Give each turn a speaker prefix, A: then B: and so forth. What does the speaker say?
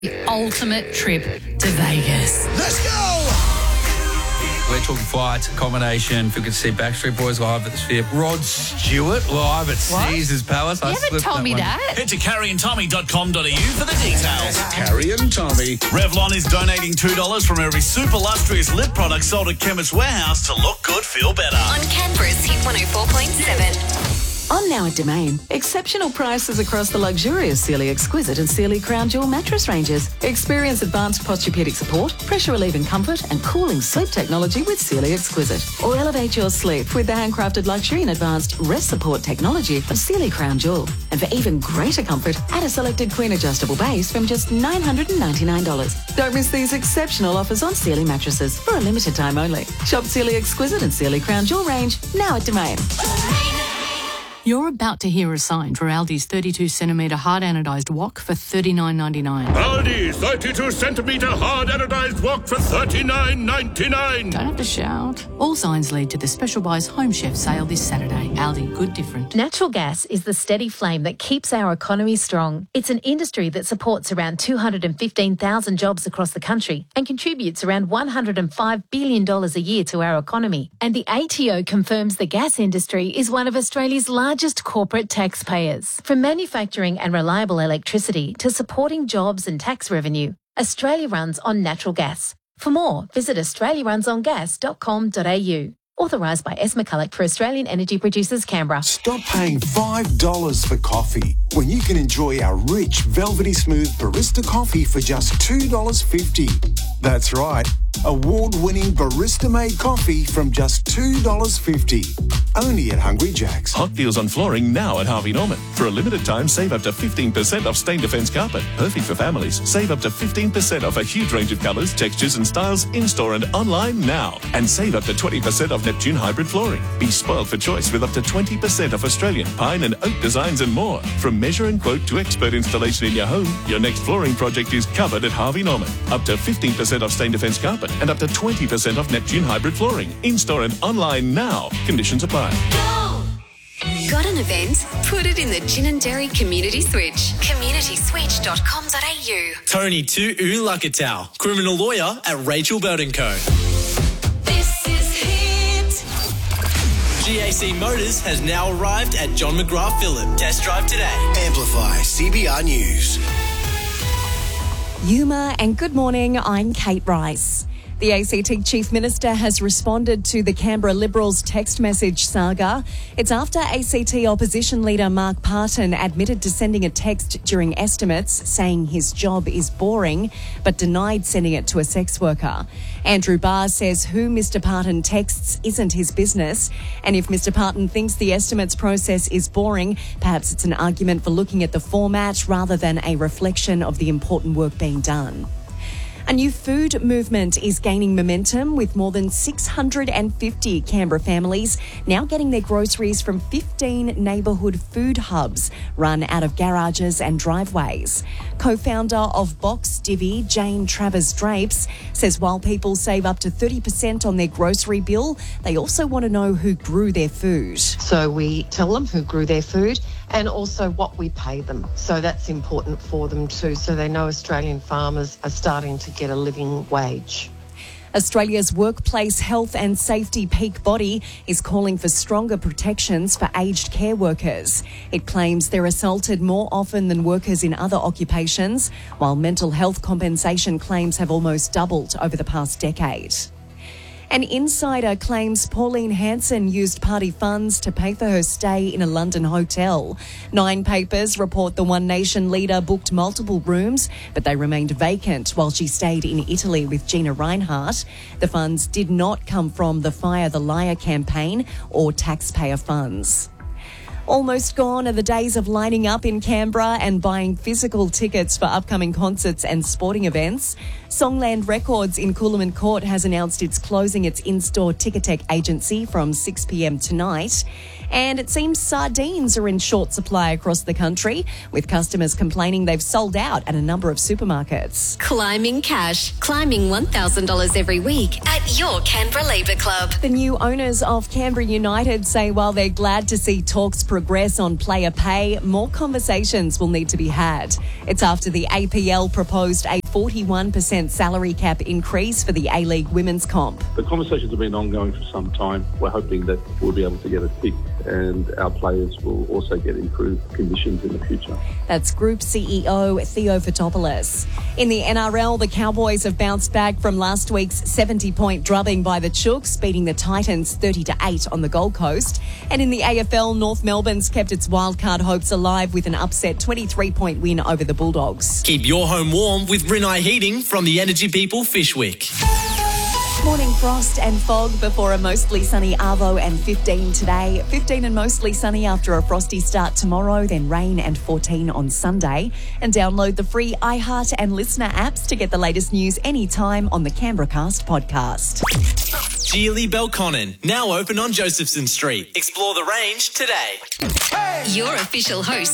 A: The ultimate trip to Vegas.
B: Let's go!
C: We're talking flights, accommodation. If we could see Backstreet Boys live at the Sphere. Rod Stewart live at Caesars Palace.
A: You haven't told me that.
D: Head to carrieandtommy.com.au for the details.
B: Carrie and Tommy.
D: Revlon is donating $2 from every super lustrous lip product sold at Chemist Warehouse to look good, feel better.
E: On Canberra's Hit 104.7.
F: On now at Domain. Exceptional prices across the luxurious Sealy Exquisite and Sealy Crown Jewel mattress ranges. Experience advanced posturepedic support, pressure relieving comfort and cooling sleep technology with Sealy Exquisite. Or elevate your sleep with the handcrafted luxury and advanced rest support technology of Sealy Crown Jewel. And for even greater comfort, add a selected queen adjustable base from just $999. Don't miss these exceptional offers on Sealy mattresses for a limited time only. Shop Sealy Exquisite and Sealy Crown Jewel range now at Domain.
A: You're about to hear a sign for Aldi's 32cm hard anodised wok for $39.99.
B: Aldi 32cm hard anodized wok for $39.99.
A: Don't have to shout. All signs lead to the Special Buys Home Chef sale this Saturday. Aldi, good different.
G: Natural gas is the steady flame that keeps our economy strong. It's an industry that supports around 215,000 jobs across the country and contributes around $105 billion a year to our economy. And the ATO confirms the gas industry is one of Australia's largest corporate taxpayers. From manufacturing and reliable electricity to supporting jobs and tax revenue, Australia runs on natural gas. For more, visit australiarunsongas.com.au. Authorised by S. McCulloch for Australian Energy Producers, Canberra.
H: Stop paying $5 for coffee when you can enjoy our rich, velvety smooth barista coffee for just $2.50. That's right, award-winning barista-made coffee from just $2.50. Only at Hungry Jack's.
I: Hot deals on flooring now at Harvey Norman. For a limited time, save up to 15% off Stain Defence carpet. Perfect for families. Save up to 15% off a huge range of colours, textures and styles in-store and online now. And save up to 20% off Neptune hybrid flooring. Be spoiled for choice with up to 20% off Australian pine and oak designs and more. From measure and quote to expert installation in your home, your next flooring project is covered at Harvey Norman. Up to 15% off Stain Defence carpet and up to 20% off Neptune hybrid flooring. In-store and online now. Conditions apply.
E: Got an event? Put it in the Gin and Dairy Community Switch. communityswitch.com.au.
J: Tony Tu Lakatau, criminal lawyer at Rachel Belt & Co.
E: This is Hit.
J: GAC Motors has now arrived at John McGrath Phillip. Test drive today.
B: Amplify CBR News.
K: Yuma and good morning, I'm Kate Rice. The ACT Chief Minister has responded to the Canberra Liberals text message saga. It's after ACT opposition leader Mark Parton admitted to sending a text during estimates saying his job is boring, but denied sending it to a sex worker. Andrew Barr says who Mr Parton texts isn't his business, and if Mr Parton thinks the estimates process is boring, perhaps it's an argument for looking at the format rather than a reflection of the important work being done. A new food movement is gaining momentum with more than 650 Canberra families now getting their groceries from 15 neighbourhood food hubs run out of garages and driveways. Co-founder of Box Divvy, Jane Travers Drapes, says while people save up to 30% on their grocery bill, they also want to know who grew their food.
L: So we tell them who grew their food and also what we pay them. So that's important for them too, so they know Australian farmers are starting to get a living wage.
K: Australia's workplace health and safety peak body is calling for stronger protections for aged care workers. It claims they're assaulted more often than workers in other occupations, while mental health compensation claims have almost doubled over the past decade. An insider claims Pauline Hanson used party funds to pay for her stay in a London hotel. 9 papers report the One Nation leader booked multiple rooms, but they remained vacant while she stayed in Italy with Gina Rinehart. The funds did not come from the Fire the Liar campaign or taxpayer funds. Almost gone are the days of lining up in Canberra and buying physical tickets for upcoming concerts and sporting events. Songland Records in Coolamon Court has announced it's closing its in-store Ticketek agency from 6 p.m. tonight. And it seems sardines are in short supply across the country, with customers complaining they've sold out at a number of supermarkets.
E: Climbing cash. Climbing $1,000 every week at your Canberra Labour Club.
K: The new owners of Canberra United say while they're glad to see talks progress on player pay, more conversations will need to be had. It's after the APL proposed a 41% salary cap increase for the A-League women's comp.
M: The conversations have been ongoing for some time. We're hoping that we'll be able to get it fixed and our players will also get improved conditions in the future.
K: That's Group CEO Theo Fotopoulos. In the NRL, the Cowboys have bounced back from last week's 70-point drubbing by the Chooks, beating the Titans 30-8 on the Gold Coast. And in the AFL, North Melbourne's kept its wildcard hopes alive with an upset 23-point win over the Bulldogs.
J: Keep your home warm with Rinnai Heating from the Energy People Fishwick.
K: Morning frost and fog before a mostly sunny Arvo and 15 today. 15 and mostly sunny after a frosty start tomorrow, then rain and 14 on Sunday. And download the free iHeart and Listener apps to get the latest news anytime on the Canberra Cast podcast.
J: Geely Belconnen, now open on Josephson Street. Explore the range today.
E: Your official host